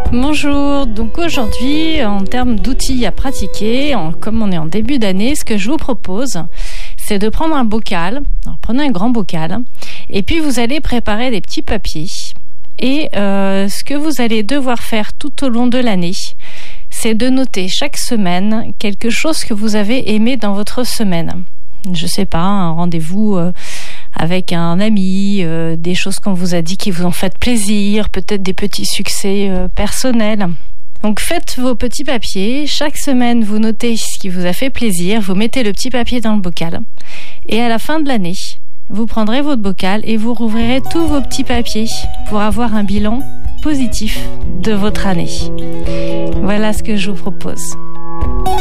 Bonjour, donc aujourd'hui en termes d'outils à pratiquer, comme on est en début d'année, ce que je vous propose c'est de prendre un bocal, alors prenez un grand bocal et puis vous allez préparer des petits papiers et ce que vous allez devoir faire tout au long de l'année c'est de noter chaque semaine quelque chose que vous avez aimé dans votre semaine. Je sais pas, un rendez-vous avec un ami, des choses qu'on vous a dit qui vous ont fait plaisir, peut-être des petits succès personnels. Donc faites vos petits papiers, chaque semaine vous notez ce qui vous a fait plaisir, vous mettez le petit papier dans le bocal et à la fin de l'année, vous prendrez votre bocal et vous rouvrirez tous vos petits papiers pour avoir un bilan positif de votre année. Voilà ce que je vous propose.